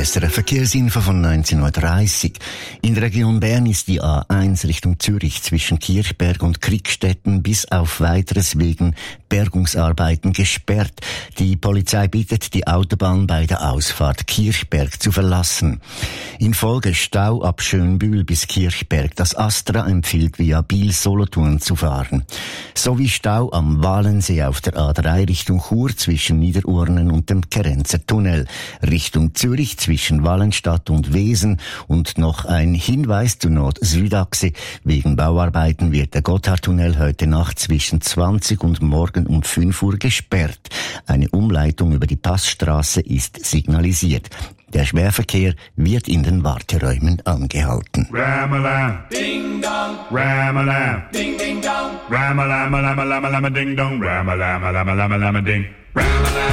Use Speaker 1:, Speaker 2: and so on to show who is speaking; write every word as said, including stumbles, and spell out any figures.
Speaker 1: S R F Verkehrsinfo von neunzehn Uhr dreißig. In der Region Bern ist die A eins Richtung Zürich zwischen Kirchberg und Kriegstetten bis auf Weiteres wegen Bergungsarbeiten gesperrt. Die Polizei bittet, die Autobahn bei der Ausfahrt Kirchberg zu verlassen. In Folge Stau ab Schönbühl bis Kirchberg. Das Astra empfiehlt via Biel-Solothurn zu fahren. Sowie Stau am Walensee auf der A drei Richtung Chur zwischen Niederurnen und dem Kerenzer Tunnel. Richtung Zürich zwischen Wallenstadt und Wesen. Und noch ein Hinweis zur Nord-Süd-Achse. Wegen Bauarbeiten wird der Gotthardtunnel heute Nacht zwischen zwanzig und morgen um fünf Uhr gesperrt. Eine Umleitung über die Passstraße ist signalisiert. Der Schwerverkehr wird in den Warteräumen angehalten.
Speaker 2: Ram-a-lam, ding-dong, Ram-a-lam, ding-ding-dong, Ram-a-lam-a-lam-a-lam-a-lam-a-ding-dong, Ram-a-lam-a-lam-a-lam-a-lam-a-ding, Ram-a-lam.